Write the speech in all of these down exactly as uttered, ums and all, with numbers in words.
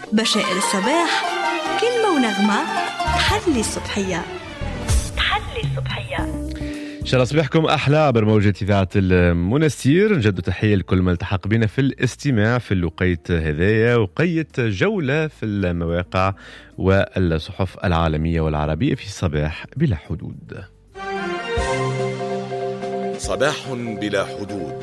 بشائر الصباح، كلمة ونغمة تحلي الصبحية تحلي الصبحية. إن شاء الله صباحكم أحلى عبر موجة إذاعة المنستير. نجد تحية لكل من التحق بنا في الاستماع في الوقيت هذايا، وقيت جولة في المواقع والصحف العالمية والعربية في صباح بلا حدود. صباح بلا حدود.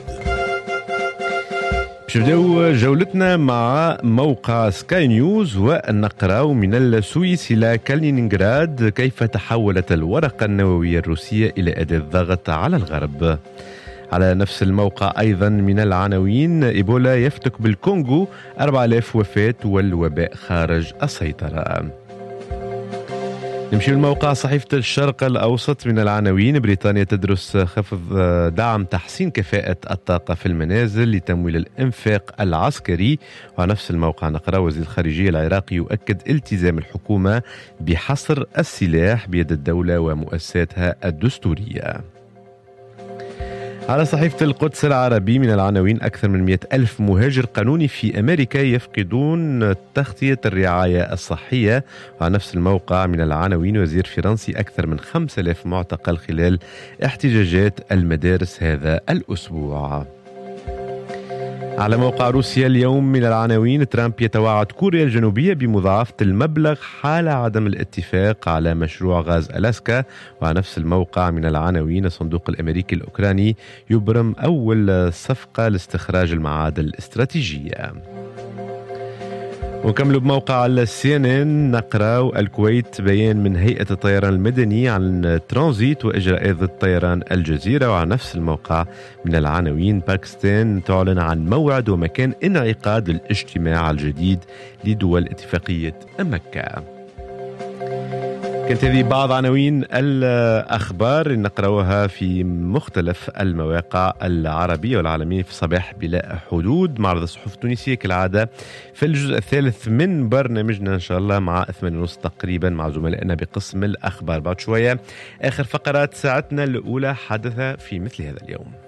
باش نبداو جولتنا مع موقع سكاي نيوز ونقراو من السويس إلى كالينينغراد كيف تحولت الورقة النووية الروسية إلى أداة ضغط على الغرب. على نفس الموقع أيضا من العناوين: إيبولا يفتك بالكونغو، أربعة آلاف وفاة والوباء خارج السيطرة. نمشي للموقع صحيفة الشرق الأوسط من العناوين: بريطانيا تدرس خفض دعم تحسين كفاءة الطاقة في المنازل لتمويل الإنفاق العسكري. وعلى نفس الموقع نقرأ: وزير الخارجية العراقي يؤكد التزام الحكومة بحصر السلاح بيد الدولة ومؤسساتها الدستورية. على صحيفة القدس العربي من العناوين: أكثر من مئة ألف مهاجر قانوني في أمريكا يفقدون تغطية الرعاية الصحية. وعلى نفس الموقع من العناوين: وزير فرنسي أكثر من خمسة آلاف معتقل خلال احتجاجات المدارس هذا الأسبوع. على موقع روسيا اليوم من العناوين: ترامب يتوعد كوريا الجنوبية بمضاعفة المبلغ حال عدم الاتفاق على مشروع غاز ألاسكا. وعلى نفس الموقع من العناوين: الصندوق الأمريكي الأوكراني يبرم أول صفقة لاستخراج المعادن الاستراتيجية. ونكمل بموقع السي ان ان نقرأ: الكويت بيان من هيئة الطيران المدني عن ترانزيت وإجراءات ضد طيران الجزيرة. وعلى نفس الموقع من العناوين: باكستان تعلن عن موعد ومكان انعقاد الاجتماع الجديد لدول اتفاقية مكة. كانت هذه بعض عناوين الأخبار نقرأوها في مختلف المواقع العربية والعالمية في صباح بلا حدود. معرض الصحف التونسية كالعادة في الجزء الثالث من برنامجنا إن شاء الله مع ثمانية ونص تقريبا مع زملائنا بقسم الأخبار. بعد شوية آخر فقرات ساعتنا الأولى حدث في مثل هذا اليوم.